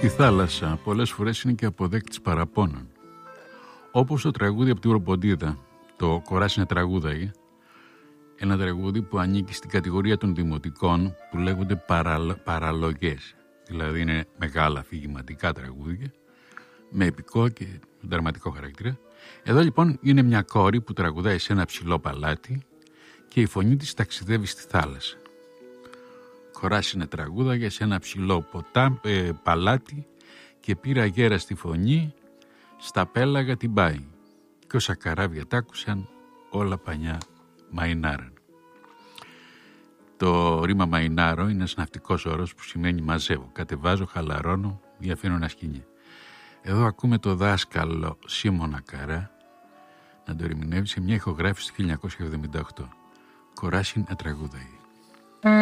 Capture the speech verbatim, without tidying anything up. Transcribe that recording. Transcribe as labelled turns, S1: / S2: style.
S1: Η θάλασσα πολλές φορές είναι και αποδέκτης παραπώνων. Όπως το τραγούδι από την Προποντίδα, το «Κοράσινε τραγούδαγε», ένα τραγούδι που ανήκει στην κατηγορία των δημοτικών που λέγονται παραλ, παραλογές. Δηλαδή είναι μεγάλα αφηγηματικά τραγούδια με επικό και δραματικό χαρακτήρα. Εδώ λοιπόν είναι μια κόρη που τραγουδάει σε ένα ψηλό παλάτι και η φωνή της ταξιδεύει στη θάλασσα. Κοράσινε τραγούδαγε σε ένα ψηλό ποτά, ε, παλάτι και πήρα γέρα στη φωνή, στα πέλαγα την πάει. Και όσα καράβια τ' άκουσαν, όλα πανιά μαϊνάραν. Το ρήμα μαϊνάρω είναι ένας ναυτικός όρος που σημαίνει μαζεύω, κατεβάζω, χαλαρώνω ή αφήνω ένα σκηνή. Εδώ ακούμε το δάσκαλο Σίμωνα Καρά να το ερμηνεύει σε μια ηχογράφηση του χίλια εννιακόσια εβδομήντα οκτώ. Κοράσιν ατραγούδαγε.